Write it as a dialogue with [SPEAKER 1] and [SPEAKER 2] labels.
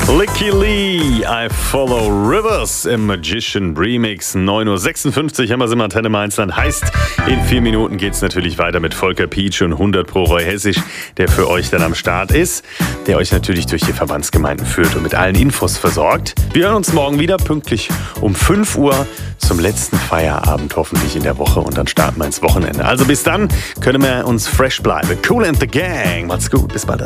[SPEAKER 1] Licky Lee, I Follow Rivers im Magician Remix. 9.56 Uhr haben wir es im Antenne Mainzland. Heißt, in 4 Minuten geht es natürlich weiter mit Volker Pietsch und 100 Pro Roy Hessisch, der für euch dann am Start ist, der euch natürlich durch die Verbandsgemeinden führt und mit allen Infos versorgt. Wir hören uns morgen wieder pünktlich um 5 Uhr zum letzten Feierabend hoffentlich in der Woche und dann starten wir ins Wochenende. Also bis dann können wir uns fresh bleiben. Kool and the Gang. Macht's gut, bis bald.